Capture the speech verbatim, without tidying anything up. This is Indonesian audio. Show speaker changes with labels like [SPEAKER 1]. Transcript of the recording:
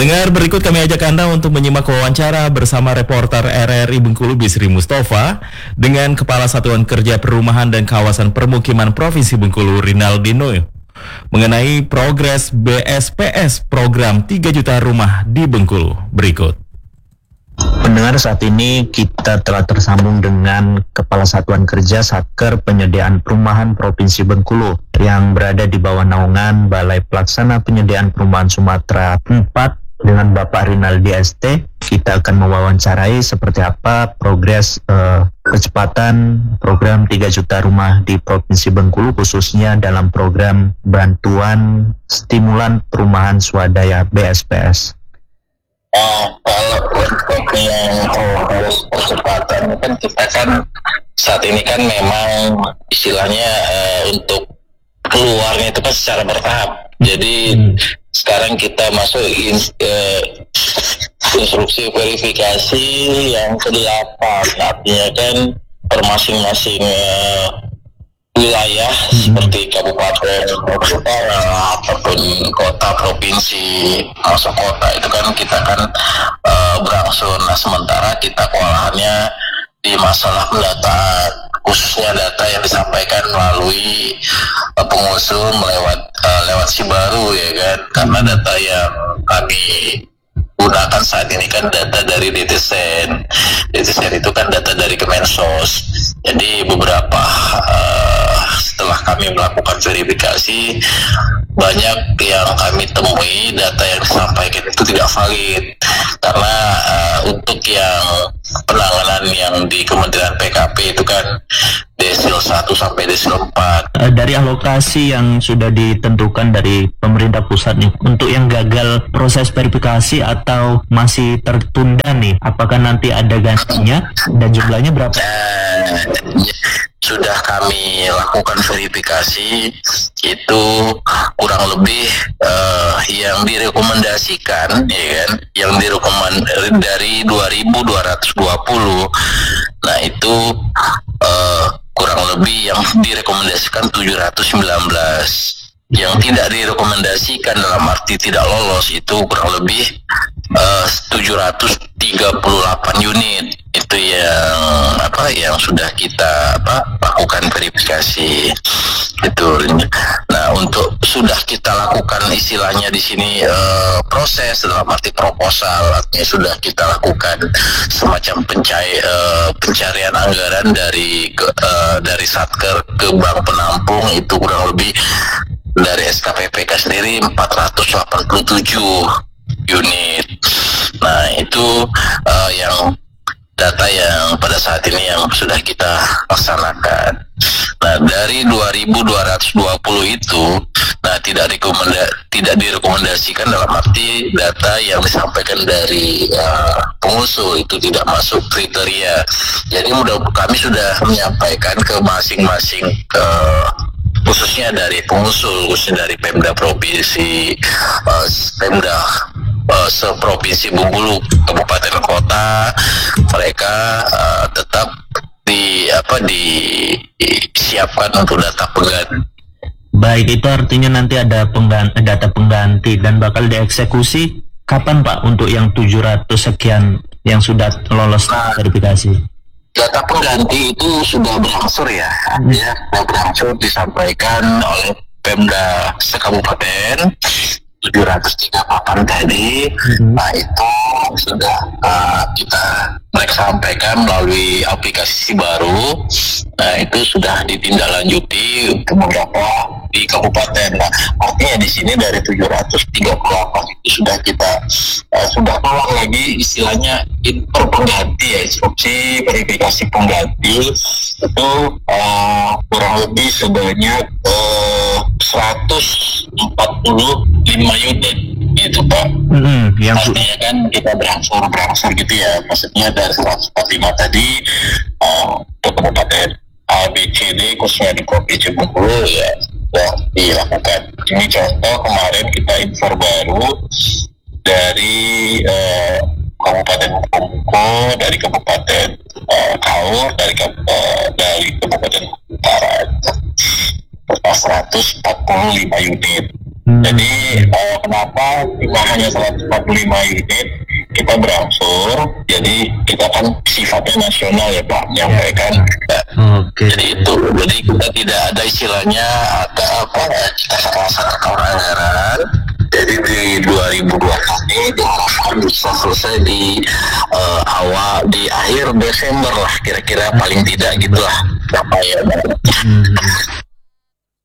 [SPEAKER 1] Pendengar, berikut kami ajak Anda untuk menyimak wawancara bersama reporter R R I Bengkulu Bisri Mustafa dengan Kepala Satuan Kerja Perumahan dan Kawasan Permukiman Provinsi Bengkulu Rinaldino mengenai progres B S P S program tiga juta rumah di Bengkulu. Berikut.
[SPEAKER 2] Pendengar, saat ini kita telah tersambung dengan Kepala Satuan Kerja Satker Penyediaan Perumahan Provinsi Bengkulu yang berada di bawah naungan Balai Pelaksana Penyediaan Perumahan Sumatera empat dengan Bapak Rinaldi S T. Kita akan mewawancarai seperti apa progres eh, kecepatan program tiga juta rumah di Provinsi Bengkulu, khususnya dalam program bantuan stimulan perumahan swadaya B S P S.
[SPEAKER 3] Uh, kalau untuk yang progres percepatan kan kita kan saat ini kan memang istilahnya uh, untuk keluarnya itu kan secara bertahap. Jadi hmm. sekarang kita masuk in, uh, instruksi verifikasi yang kedelapan, artinya kan per masing-masing uh, wilayah hmm. seperti kabupaten, kota ataupun kota, provinsi, masuk kota itu kan kita kan uh, berangsur. Nah, sementara kita kewalahannya di masalah pendataan, khususnya data yang disampaikan melalui uh, pengusul melewat uh, lewat Sibaru, ya kan, karena data yang kami gunakan saat ini kan data dari D T S E N. D T S E N itu kan data dari Kemensos. Jadi beberapa uh, setelah kami melakukan verifikasi, banyak yang kami temui data yang disampaikan itu tidak valid, karena uh, untuk yang penanganan yang di Kementerian P K P itu kan desil satu sampai desil empat.
[SPEAKER 2] Dari alokasi yang sudah ditentukan dari pemerintah pusat nih, untuk yang gagal proses verifikasi atau masih tertunda nih, apakah nanti ada gantinya dan jumlahnya berapa?
[SPEAKER 3] Uh, sudah kami lakukan verifikasi itu kurang lebih uh, yang direkomendasikan, ya kan, yang direkomend dari dua ribu dua ratus dua puluh. Nah, itu uh, kurang lebih yang direkomendasikan tujuh ratus sembilan belas. Yang tidak direkomendasikan dalam arti tidak lolos itu kurang lebih uh, tujuh ratus tiga puluh delapan unit. Itu yang apa yang sudah kita apa lakukan verifikasi itu. Nah, untuk sudah kita lakukan istilahnya di sini uh, proses dalam arti proposal, artinya sudah kita lakukan semacam pencai, uh, pencarian anggaran dari ke, uh, dari Satker ke bank penampung, itu kurang lebih dari S K P P K sendiri empat ratus delapan puluh tujuh unit. Nah, itu uh, yang data yang pada saat ini yang sudah kita laksanakan. Nah, dari dua ribu dua ratus dua puluh itu, nah tidak rekomenda tidak direkomendasikan dalam arti data yang disampaikan dari uh, pengusul itu tidak masuk kriteria. Jadi mudah kami sudah menyampaikan ke masing-masing uh, khususnya dari pengusul, khususnya dari Pemda Provinsi, uh, Pemda uh, seprovinsi Bengkulu, kabupaten kota, mereka uh, tetap di apa disiapkan untuk data pengganti.
[SPEAKER 2] Baik, itu artinya nanti ada pengganti, data pengganti dan bakal dieksekusi kapan Pak untuk yang tujuh ratus sekian yang sudah lolos
[SPEAKER 3] nah,
[SPEAKER 2] verifikasi?
[SPEAKER 3] Data pengganti itu sudah berangsur ya, hmm. ya sudah berangsur disampaikan oleh Pemda sekabupaten tujuh ratus tiga puluh delapan tadi. hmm. Nah, itu sudah uh, kita mereka sampaikan melalui aplikasi baru. Nah, itu sudah ditindaklanjuti untuk beberapa di kabupaten. Nah, artinya di sini dari tujuh ratus tiga puluh delapan itu sudah kita uh, sudah keluar lagi istilahnya input pengganti ya, instruksi verifikasi pengganti itu uh, kurang lebih sebanyak uh, seratus empat puluh lima unit gitu Pak.
[SPEAKER 2] Mm-hmm, yang
[SPEAKER 3] artinya kan kita berangsur-berangsur gitu ya, maksudnya dari seratus empat puluh lima tadi uh, ke kabupaten A, B, C, D khususnya di Provinsi Bengkulu ya sudah dilakukan. Ini contoh kemarin kita info baru dari uh, Kabupaten Bengkulu, dari Kabupaten uh, Kaur, dari uh, dari Kabupaten Utara seratus empat puluh lima unit. Jadi uh, kenapa cuma hanya seratus empat puluh lima unit kita berangsur, jadi kita kan sifatnya nasional ya Pak, menyampaikan.
[SPEAKER 2] Oke.
[SPEAKER 3] Jadi itu, jadi kita tidak ada istilahnya ada apa? Kita salah-salah anggaran. Jadi di dua ribu dua puluh ini diharapkan bisa selesai di uh, awal di akhir Desember lah, kira-kira paling tidak gitulah. Apa ya?
[SPEAKER 2] Hmm.